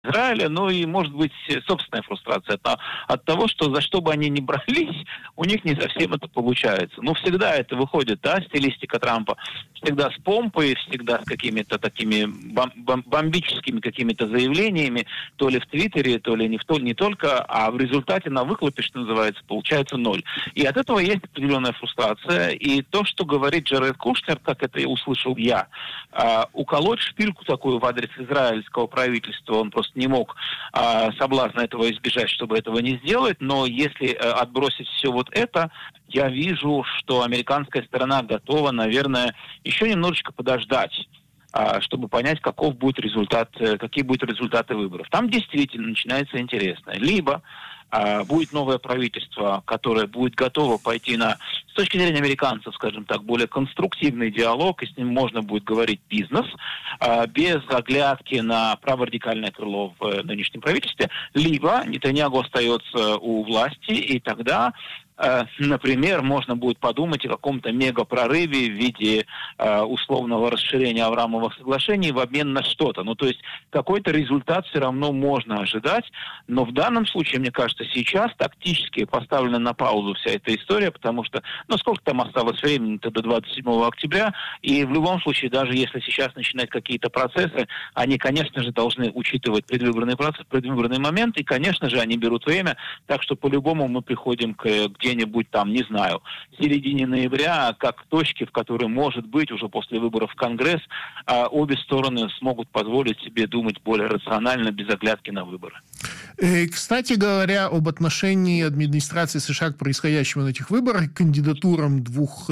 Израиля, ну и, может быть, собственная фрустрация от того, что за что бы они ни брались, у них не совсем это получается. Ну, всегда это выходит, да, стилистика Трампа, всегда с помпой, всегда с какими-то такими бомбическими какими-то заявлениями, то ли в Твиттере, то ли не только, а в результате на выхлопе, что называется, получается ноль. И от этого есть определенная фрустрация. И то, что говорит Джаред Кушнер, как это услышал я, уколоть шпильку такую в адрес израильского правительства он просто не мог соблазна этого избежать, чтобы этого не сделать. Но если отбросить все вот это, я вижу, что американская сторона готова, наверное, еще немножечко подождать, чтобы понять, каков будет результат, какие будут результаты выборов. Там действительно начинается интересное. Либо будет новое правительство, которое будет готово пойти на, с точки зрения американцев, скажем так, более конструктивный диалог, и с ним можно будет говорить бизнес, без оглядки на праворадикальное крыло в нынешнем правительстве, либо Нетаньяху остается у власти, и тогда, например, можно будет подумать о каком-то мегапрорыве в виде условного расширения Авраамовых соглашений в обмен на что-то. Ну, то есть какой-то результат все равно можно ожидать, но в данном случае, мне кажется, сейчас тактически поставлена на паузу вся эта история, потому что, ну, сколько там осталось времени-то до 27 октября, и в любом случае, даже если сейчас начинать какие-то процессы, они, конечно же, должны учитывать предвыборный процесс, предвыборный момент, и, конечно же, они берут время, так что по-любому мы приходим к где-нибудь там, не знаю, в середине ноября, как к точке, в которой, может быть, уже после выборов в Конгресс, обе стороны смогут позволить себе думать более рационально, без оглядки на выборы. Кстати говоря, об отношении администрации США к происходящему на этих выборах, к кандидатурам двух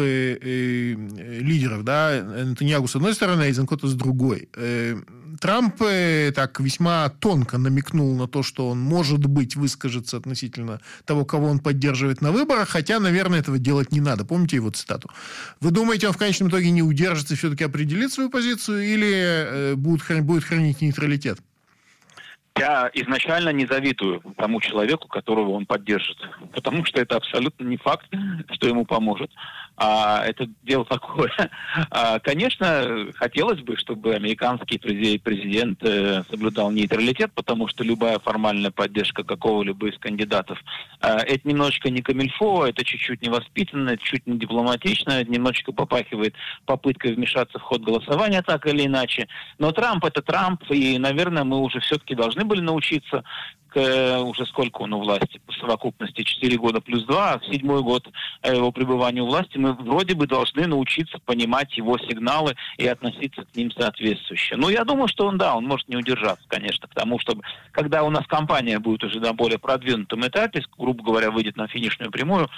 лидеров, да, Нетаньяху с одной стороны, а Эйзенкота с другой. Трамп так весьма тонко намекнул на то, что он, может быть, выскажется относительно того, кого он поддерживает на выборах, хотя, наверное, этого делать не надо. Помните его цитату? Вы думаете, он в конечном итоге не удержится и все-таки определит свою позицию или будет хранить нейтралитет? Я изначально не завидую тому человеку, которого он поддержит, потому что это абсолютно не факт, что ему поможет. Это дело такое. Конечно, хотелось бы, чтобы американский президент соблюдал нейтралитет, потому что любая формальная поддержка какого-либо из кандидатов это немножечко не камильфо, это чуть-чуть невоспитанно, это чуть не дипломатично, это немножечко попахивает попыткой вмешаться в ход голосования так или иначе. Но Трамп это Трамп, и, наверное, мы уже все-таки должны были научиться уже сколько он у власти, по совокупности 4 года плюс 2, в 7-й год его пребывания у власти, мы вроде бы должны научиться понимать его сигналы и относиться к ним соответствующе. Ну, я думаю, что он может не удержаться, конечно, потому что, когда у нас кампания будет уже на более продвинутом этапе, грубо говоря, выйдет на финишную прямую,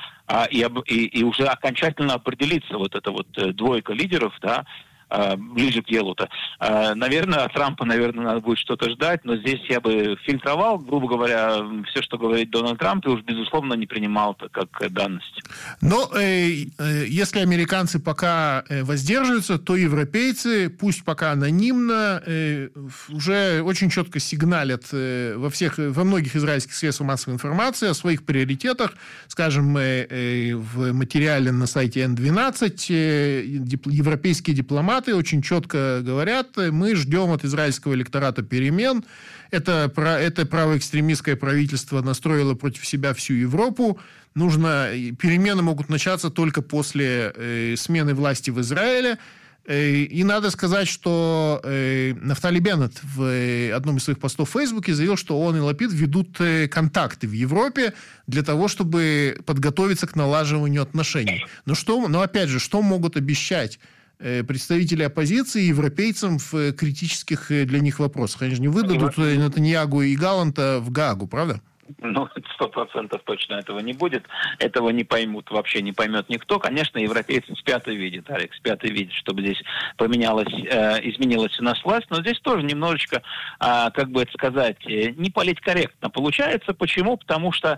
и уже окончательно определится вот эта вот двойка лидеров, да, ближе к делу-то. Наверное, от Трампа, надо будет что-то ждать, но здесь я бы фильтровал, грубо говоря, все, что говорит Дональд Трамп, и уж, безусловно, не принимал это как данность. Но если американцы пока воздерживаются, то европейцы, пусть пока анонимно, уже очень четко сигналят во многих израильских средствах массовой информации о своих приоритетах. Скажем, в материале на сайте N12 европейские дипломаты очень четко говорят, мы ждем от израильского электората перемен. Это правоэкстремистское правительство настроило против себя всю Европу. Перемены могут начаться только после смены власти в Израиле. И надо сказать, что Нафтали Беннет в одном из своих постов в Фейсбуке заявил, что он и Лапид ведут контакты в Европе для того, чтобы подготовиться к налаживанию отношений. Но опять же, что могут обещать представители оппозиции европейцам в критических для них вопросах? Они же не выдадут Нетаньяху и Галланта в Гаагу, правда? Ну, 100% точно этого не будет. Этого не поймут, вообще не поймет никто. Конечно, европейцы спят и видят, Алекс, спят и видят, чтобы здесь изменилась у нас власть. Но здесь тоже немножечко, как бы это сказать, не политкорректно получается. Почему? Потому что,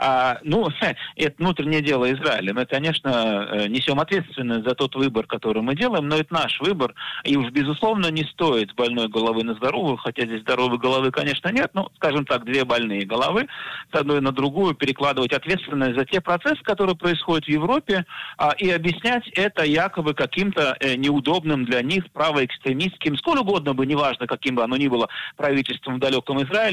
это внутреннее дело Израиля. Мы, конечно, несем ответственность за тот выбор, который мы делаем, но это наш выбор. И уж, безусловно, не стоит больной головы на здоровую, хотя здесь здоровой головы, конечно, нет, но, скажем так, две больные головы. с одной на другую, перекладывать ответственность за те процессы, которые происходят в Европе, и объяснять это якобы каким-то неудобным для них правоэкстремистским, сколь угодно бы, неважно, каким бы оно ни было, правительством в далеком Израиле,